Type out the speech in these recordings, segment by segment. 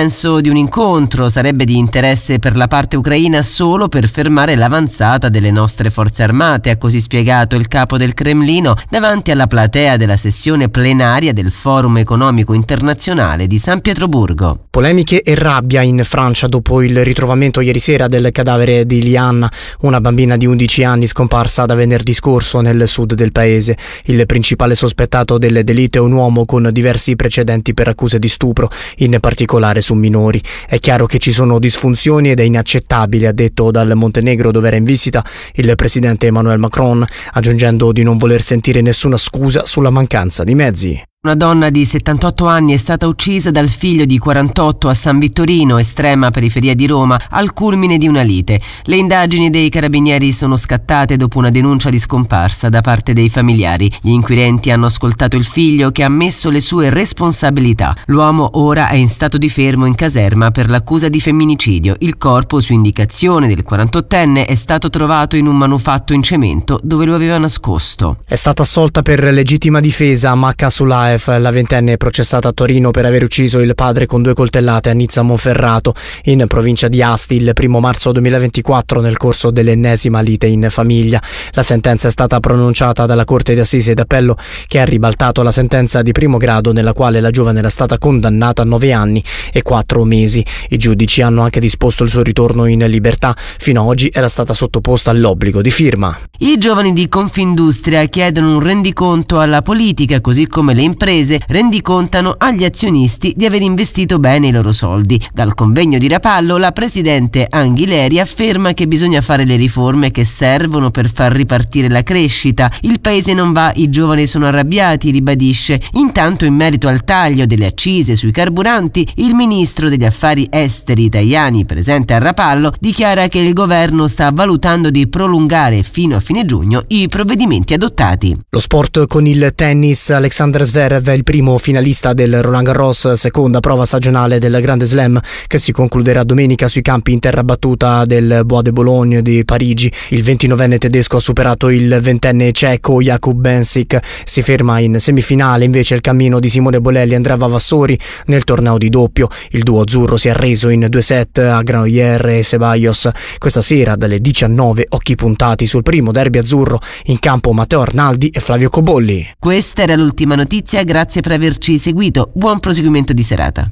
senso di un incontro sarebbe di interesse per la parte ucraina solo per fermare l'avanzata delle nostre forze armate, ha così spiegato il capo del Cremlino davanti alla platea della sessione plenaria del Forum Economico Internazionale di San Pietroburgo. Polemiche e rabbia in Francia dopo il ritrovamento ieri sera del cadavere di Lianna, una bambina di 11 anni scomparsa da venerdì scorso nel sud del paese. Il principale sospettato del delitto è un uomo con diversi precedenti per accuse di stupro, in particolare su minori. È chiaro che ci sono disfunzioni ed è inaccettabile, ha detto dal Montenegro dove era in visita il presidente Emmanuel Macron, aggiungendo di non voler sentire nessuna scusa sulla mancanza di mezzi. Una donna di 78 anni è stata uccisa dal figlio di 48 a San Vittorino, estrema periferia di Roma, al culmine di una lite. Le indagini dei carabinieri sono scattate dopo una denuncia di scomparsa da parte dei familiari. Gli inquirenti hanno ascoltato il figlio che ha ammesso le sue responsabilità. L'uomo ora è in stato di fermo in caserma per l'accusa di femminicidio. Il corpo, su indicazione del 48enne, è stato trovato in un manufatto in cemento dove lo aveva nascosto. È stata assolta per legittima difesa Macca Sulaev, la ventenne processata a Torino per aver ucciso il padre con 2 coltellate a Nizza Monferrato, in provincia di Asti, il 1 marzo 2024 nel corso dell'ennesima lite in famiglia. La sentenza è stata pronunciata dalla Corte d'Assise d'Appello, che ha ribaltato la sentenza di primo grado nella quale la giovane era stata condannata a 9 anni e 4 mesi. I giudici hanno anche disposto il suo ritorno in libertà. Fino ad oggi era stata sottoposta all'obbligo di firma. I giovani di Confindustria chiedono un rendiconto alla politica, così come le imprese rendicontano agli azionisti di aver investito bene i loro soldi. Dal convegno di Rapallo la presidente Anghileri afferma che bisogna fare le riforme che servono per far ripartire la crescita. Il paese non va, i giovani sono arrabbiati, ribadisce. Intanto, in merito al taglio delle accise sui carburanti, il ministro degli affari esteri Tajani, presente a Rapallo, dichiara che il governo sta valutando di prolungare fino a fine giugno i provvedimenti adottati. Lo sport con il tennis. Alexander Zverev è il primo finalista del Roland Garros, seconda prova stagionale del Grande Slam, che si concluderà domenica sui campi in terra battuta del Bois de Boulogne di Parigi. Il 29enne tedesco ha superato il 20enne ceco Jakub Bensic. Si ferma in semifinale invece il cammino di Simone Bolelli e Andrea Vavassori nel torneo di doppio. Il duo azzurro si è arreso in 2 set a Granollers e Ceballos. Questa sera dalle 19 occhi puntati sul primo derby azzurro, in campo Matteo Arnaldi e Flavio Cobolli. Questa era l'ultima notizia, grazie per averci seguito, buon proseguimento di serata.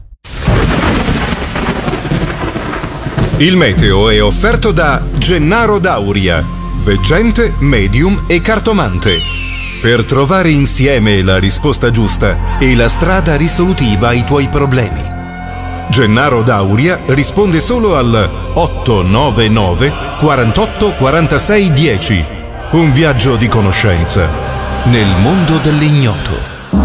Il meteo è offerto da Gennaro Dauria, veggente, medium e cartomante. Per trovare insieme la risposta giusta e la strada risolutiva ai tuoi problemi. Gennaro Dauria risponde solo al 899 48 46 10. Un viaggio di conoscenza nel mondo dell'ignoto.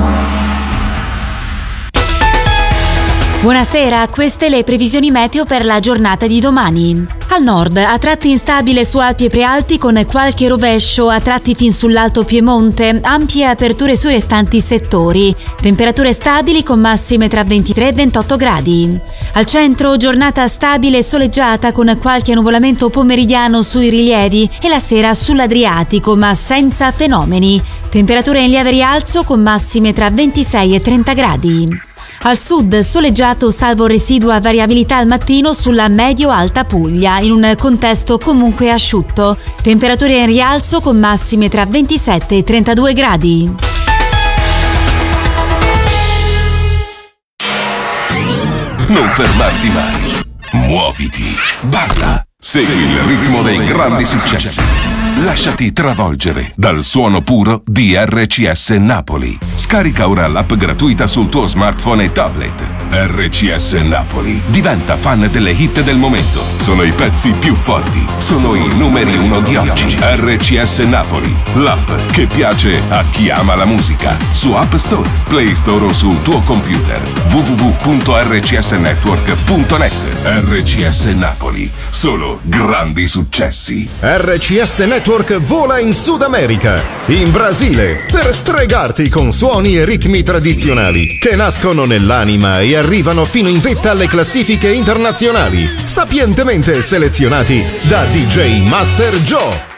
Buonasera, queste le previsioni meteo per la giornata di domani. Al nord, a tratti instabile su Alpi e Prealpi con qualche rovescio, a tratti fin sull'Alto Piemonte, ampie aperture sui restanti settori. Temperature stabili con massime tra 23 e 28 gradi. Al centro, giornata stabile e soleggiata con qualche annuvolamento pomeridiano sui rilievi e la sera sull'Adriatico, ma senza fenomeni. Temperature in lieve rialzo con massime tra 26 e 30 gradi. Al sud soleggiato salvo residua variabilità al mattino sulla medio-alta Puglia, in un contesto comunque asciutto. Temperature in rialzo con massime tra 27 e 32 gradi. Non fermarti mai. Muoviti. Balla. Segui il ritmo dei grandi successi. Lasciati travolgere dal suono puro di RCS Napoli. Scarica ora l'app gratuita sul tuo smartphone e tablet. RCS Napoli. Diventa fan delle hit del momento. Sono i pezzi più forti. Sono i numeri 1 di oggi. RCS Napoli. L'app che piace a chi ama la musica. Su App Store, Play Store o sul tuo computer. www.rcsnetwork.net. RCS Napoli. Solo grandi successi. RCS Network vola in Sud America, in Brasile, per stregarti con suoni e ritmi tradizionali che nascono nell'anima e arrivano fino in vetta alle classifiche internazionali, sapientemente selezionati da DJ Master Joe.